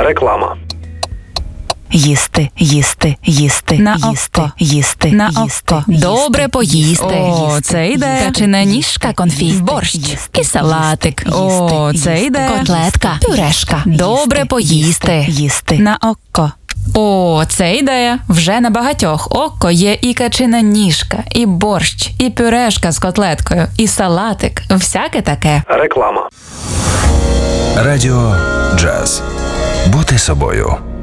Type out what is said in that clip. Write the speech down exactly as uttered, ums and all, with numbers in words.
Реклама. Їсти, їсти, їсти, На їсти, око. їсти, На їсти, око. їсти, Добре поїсти. їсти, О, це йде. Качана ніжка, конфі, борщ, і салатик. О, це йде. Котлетка, пюрешка. Добре поїсти. Їсти. На око. О, це ідея. Вже на багатьох око є і качина ніжка, і борщ, і пюрешка з котлеткою, і салатик. Всяке таке. Реклама. Радіо Джаз. Бути собою.